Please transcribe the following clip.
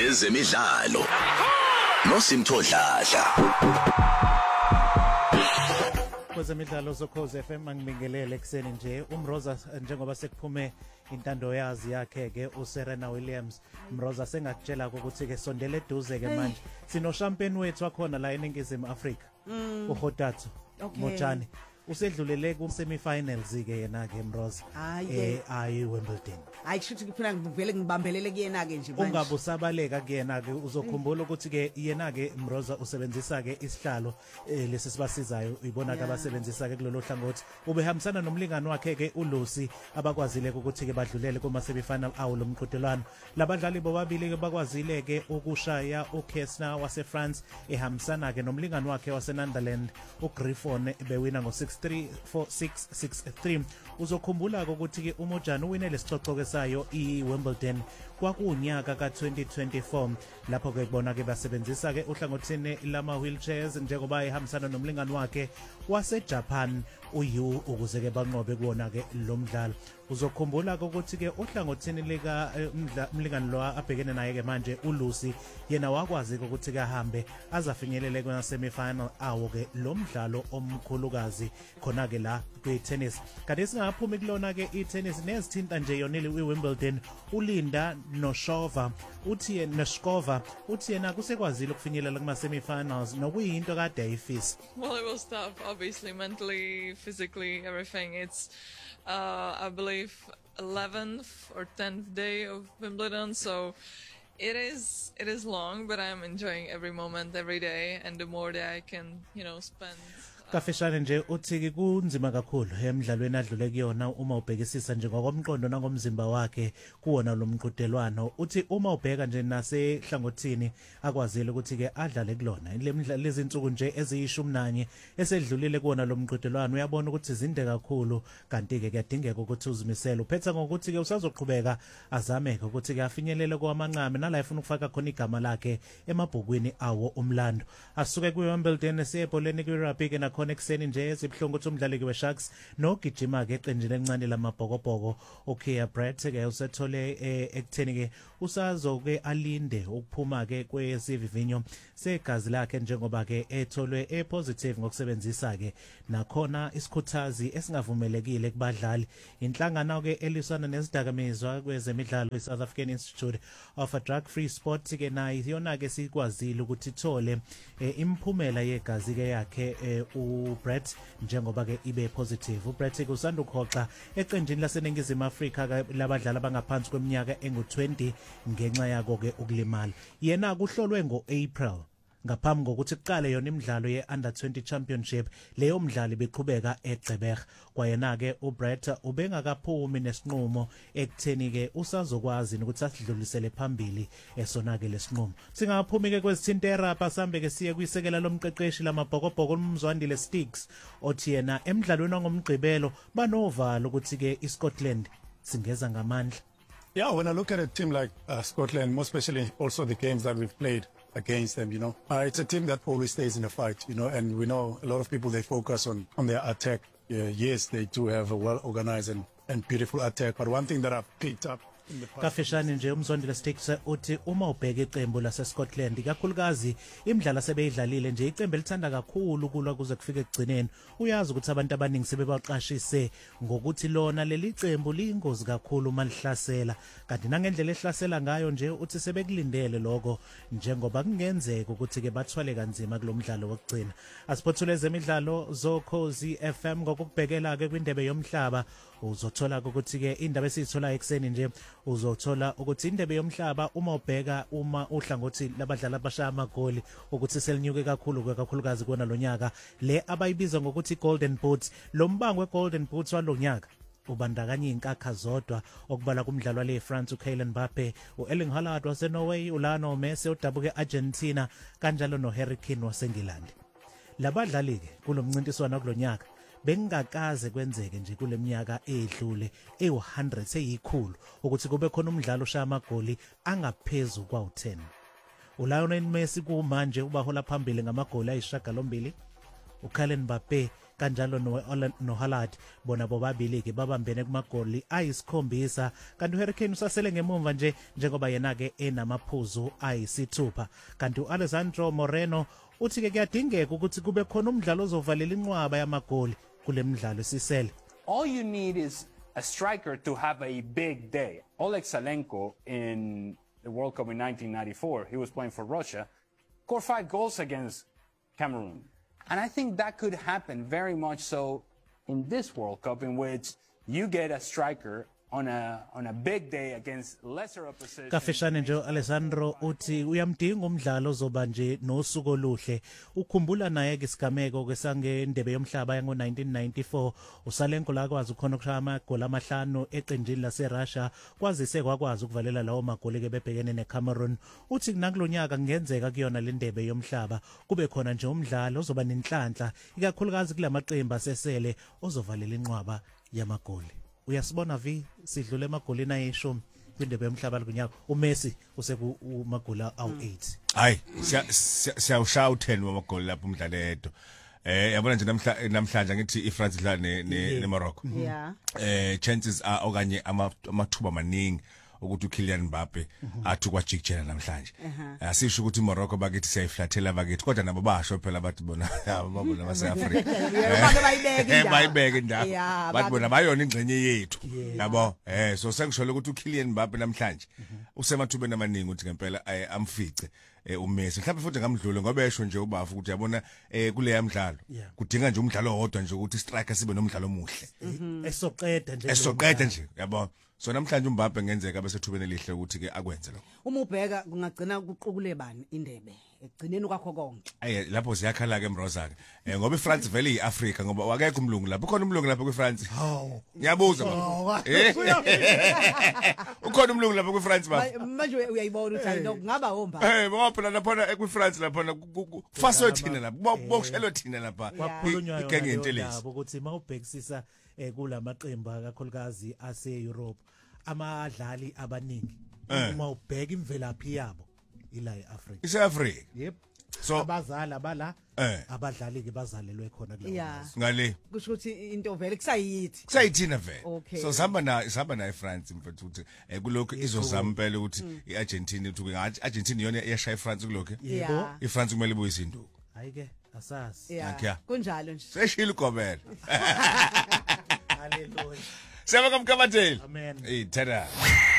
ezemidlalo noSimthodladla. Kwezemidlalo zokhoze FM angibingelele ekseni nje uMroza njengoba sekuphume intando yazi yakhe ke uSerena Williams. Mroza sengakutshela ukuthi ke sondele eduze ke manje sino champion wethu wakhona la eNingizimu Afrika uHotatso Motshani usedlulele ku semi-finals ke yena ke Mroza ayi Wimbledon. Hayi kusho ukuthi kuphela ngivele ngibambelele kuyena ke nje manje. Ungabusabaleka kuyena ke uzokhumbula ukuthi ke yena ke Mroza usebenzisa ke isihlalo lesi sibasizayo uyibona ke abasebenzisa ke kulolu hlangothi ubehambisana nomlingani wakhe ke uLucy abakwazile ukuthi ke badlulele kuma semi-final awu lomqhudelwano. Labadlali bobabili ke bakwazile ke ukushaya uKessner wase France ehambisana ke nomlingani wakhe wase Netherlands uGriffon bewina ngo 6-3. Uzokhumbula ukuthi ke uMojani uwine lesicocoko sayo iWimbledon kwakunyaka ka2024 lapho ke kubona ke basebenzisa ke uhlangothini lama wheelchairs njengoba ehambisana nomlingani wakhe waseJapan uyu ukuze ke banqobe kuona ke lo mdlalo. Uzokhumbula ukuthi ke uhlangothini lika umlingani lo abhekene naye ke manje uLucy yena wakwazi ukuthi ke ahambe azafinyelele kuna semi-final awo ke lo mdlalo omkhulukazi khona ke la kwi-tennis. Kanti singaphumi kulona ke i-tennis nezithinta nje yonile iWimbledon uLinda Noshova uthi Neshkova uthi yena kusekwazile ukufinyelela kuma semi-finals nokuyinto kade ayifisa. Well, it was tough, obviously, mentally, physically, everything. It's I believe 11th or 10th day of Wimbledon, so it is long, but I'm enjoying every moment, every day, and the more that I can, spend. Kafishane nje uthi kunzima kakhulu emidlalweni adlule kuyona uma ubhekisisa nje ngokomqondo nangomzimba wakhe kuwona lo mqhudelwano. Uthi uma ubheka nje nasehlangothini akwazile ukuthi ke adlale kulona lezi insuku nje eziyishumi esedlulile kuwona lo mqhudelwano uyabona ukuthi zinde kakhulu kanti ke kuyadingeka ukuthi uzimisele uphetha ngokuthi ke usazoqhubeka azame ukuthi ke afinyelele kwamanqame nala efuna ukufaka khona igama lakhe emabhukwini awo umlando. Asuke kuWimbledon esebholeni kwiRugby ke khona ekseni nje ezibhlungu ukuthi umdlali we Sharks nogijima ke eqenjini elincane lamabhokobhoko uKia Brett ke usethole ekutheni ke usazoke alinde ukuphuma ke kwesivivinyo segazi lakhe njengoba ke etholwe epositive ngokusebenzisa ke nakhona isikhuthazi esingavumelekile kubadlali. Inhlangano ke elisana nezidakamizwa kwezemidlalo iSouth African Institute of Drug Free Sport ke nayo yona ke sikwazile ukuthi ithole imphumela yegazi ke yakhe uBrett njengoba ke ibe positive. uBrett ke usanda ukhoxa eqenjini laseNingizimu Afrika labadlali abangaphansi kweminyaka engu20 ngenxa yako ke ukulimala. Yena kuhlolwe ngoApril ngaphambi kokuthi kuqale yona imidlalo ye-Under 20 Championship. Leyo mdlali beqhubeka eGqeberha kwayena ke uBrett ubengakaphumi nesinqumo ekutheni ke usazokwazi ukuthi asidlulisele phambili esona ke lesinqumo. Singaphumi ke kwezithinta eRapa sambe ke siye kuyisekela lomqeqeshi lamabhokobhoko uMzwandile Sticks othi yena emidlalweni wangomgqibelo banovalo ukuthi ke iScotland singeza ngamandla. Yeah, when I look at a team like Scotland, more especially also the games that we've played against them, it's a team that always stays in the fight, and we know a lot of people, they focus on their attack. Yes, they do have a well-organized and beautiful attack, but one thing that I've picked up Kafishane nje uMzondile Sticks uthi uma ubheka iqembu laseScotland ikakhulukazi imidlalo sebeyidlalile nje iqembu elithanda kakhulu kulwa kuze kufike ekugcineni. Uyazi ukuthi abantu abaningi sebebaqashise ngokuthi lona leli qembu liyingozi kakhulu malihlasela kanti nangendlela ehlasela ngayo nje uthi sebekulindele lokho njengoba kungenzeka ukuthi ke bathwale kanzima kulomdlalo wokugcina. Asiphothule ezemidlalo zokhozi FM ngokubhekela ke kwindebe yomhlaba uzothola ukuthi ke indaba esizithola ekseni nje uzothola ukuthi indebe yomhlaba uma ubheka uma uhlangothi labadlali abashaya amagoli ukuthi selinyuke kakhulukazi kuona lonyaka le abayibiza ngokuthi Golden Boot. Lo mbango weGolden Boot walonyaka ubandakanya inkakha zodwa okubala kumdlalo wale France uKylian Mbappe, uErling Haaland waseNorway, uLionel Messi odabuke Argentina kanjalo noHarry Kane waseNgilandi. Labadlali ke kulomncintiswano kulonyaka bengakaze kwenzeke nje kuleminyaka edlule e100 seyikhulu ukuthi kube khona umdlalo oshaya amagoli angaphezulu kwa10. uLionel Messi kumanje ubahola phambili ngamagoli ayishagalombili, uKylian Mbappe kanjalo no Haaland bona bobabili ke babambene kumagoli ayisikhombisa kanti uHurricane usasele ngemumva nje njengoba yena ke enamaphuzu ayisithupha kanti uAlessandro Moreno uthi ke kuyadingeka ukuthi kube khona umdlalo ozovalela inqwaba yamagoli kule midlalo sisele. All you need is a striker to have a big day. Oleg Salenko in the World Cup in 1994, he was playing for Russia, scored 5 goals against Cameroon. And I think that could happen very much so in this World Cup, in which you get a striker on a big day against lesser opposition. Kafeshane nje Alessandro uthi uyamdinga umdlalo ozoba nje nosuku oluhle. Ukhumbula naye ke isigameko kwesangendebe yomhlaba yango 1994 uSalenko la kwazi ukhona ukushaya amagoli amahlanu eqenjini laseRussia kwazise kwakwazi ukuvalela lawo magoli ke bebhekene neCameroon. Uthi nakulonyaka kungenzeka kuyona le ndebe yomhlaba kube khona nje umdlalo ozoba nenhlanhla ikakhulukazi kulamaqembu asesele ozovalela inqwaba yamagoli. Uyasibona vi sidlule emagolini ayishumi kwindebe yomhlaba kunyaka uMessi usekumagoli awu8. Hayi siyawushaya u10 wamagoli lapho umdlaledo. Yabona nje namhlanje ngithi iFrance idlala neMorocco. Yeah. Chances are okanye amathuba maningi ukuthi uKylian Mbappe athi kwajikjela namhlanje. Asisho ukuthi iMorocco bakithi siyayiflathela bakithi kodwa nabo basho phela bathi bona babona baseAfrika. Bayibeke indawo. Bathi bona bayona ingxenye yethu. Yabo so sengisholo ukuthi uKylian Mbappe namhlanje usemathubeni amaningi ukuthi ngempela amfice uMessi mhlawumbe futhi ngamdlule ngoba esho nje ubafu ukuthi yabona kule yamdlalo kudinga nje umdlalo owodwa nje ukuthi striker sibe nomdlalo omuhle esoqeda nje yabo. So namhlanje uMbappe ngenzeka bese thubene lihle ukuthi ke akwenze lokho. Uma ubheka kungagcina kuqukule bani indebe egcineni kwakho konke. Lapho ziyakhala ke Mroza ke ngoba iFrance vele iAfrica ngoba wakekho umlungu lapho ukhona umlungu lapho kwiFrance. Ngiyabuza ukhona umlungu lapho kwiFrance baba. Manje uyayibona ukuthi kungaba homba. Ngoba lapha kwiFrance lapha kufaswe thina lapha bokushelwe thina lapha igenge intelesi ukuthi mawubhekisisa kulamaqembu akakhulukazi ase-Europe amadlali abaningi uma ubheka imvelaphi yabo ila eAfrica. IseAfrica. Yep. So abazali abala abadlali ke bazalelwe khona kulawo. Ngale. Kusho ukuthi into vele kusayithi. Kusayithina vele. So sihamba na eFrance mfethu ukuthi kulokho izozama impela ukuthi iArgentina uthi ngathi Argentina yona iyashaya eFrance kulokho. Yebo. iFrance kumele ibuyise induku. Hayi ke asasi. Yeah. Kunjalo nje. Seshilo gobela. Hallelujah. Siyabonga mkabatheli. Amen. Tada.